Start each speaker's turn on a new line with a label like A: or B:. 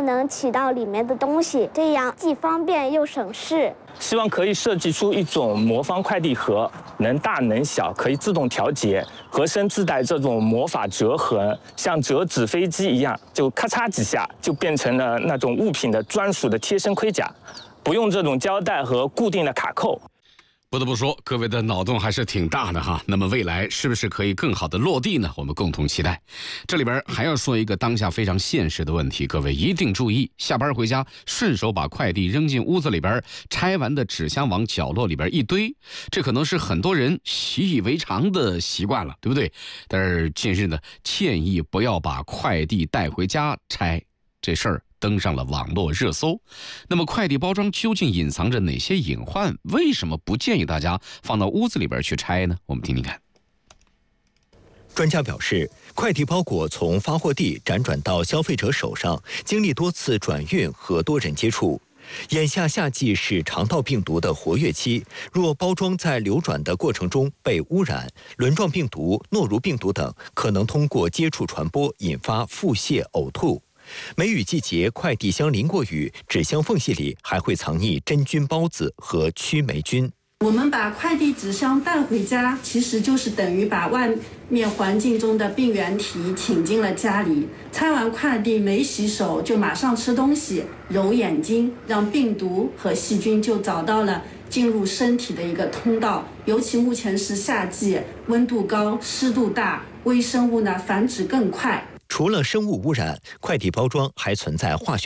A: 能取到里面的东西，这样既方便又省事。
B: 希望可以设计出一种魔方快递盒，能大能小，可以自动调节，盒身自带这种魔法折痕，像折纸飞机一样，就咔嚓几下就变成了那种物品的专属的贴身盔甲，不用这种胶带和固定的卡扣。
C: 不得不说，各位的脑洞还是挺大的哈。那么未来是不是可以更好的落地呢？我们共同期待。这里边还要说一个当下非常现实的问题，各位一定注意，下班回家顺手把快递扔进屋子里边，拆完的纸箱往角落里边一堆，这可能是很多人习以为常的习惯了，对不对？但是近日呢，建议不要把快递带回家拆，这事儿登上了网络热搜。那么快递包装究竟隐藏着哪些隐患？为什么不建议大家放到屋子里边去拆呢？我们听听看。
D: 专家表示，快递包裹从发货地辗转到消费者手上，经历多次转运和多人接触。眼下夏季是肠道病毒的活跃期，若包装在流转的过程中被污染，轮状病毒、诺如病毒等可能通过接触传播，引发腹泻、呕吐。梅雨季节，快递箱淋过雨，纸箱缝隙里还会藏匿真菌孢子和曲霉菌。
E: 我们把快递纸箱带回家，其实就是等于把外面环境中的病原体请进了家里。拆完快递没洗手就马上吃东西，揉眼睛，让病毒和细菌就找到了进入身体的一个通道。尤其目前是夏季，温度高，湿度大，微生物呢繁殖更快。
D: 除了生物污染，快递包装还存在化学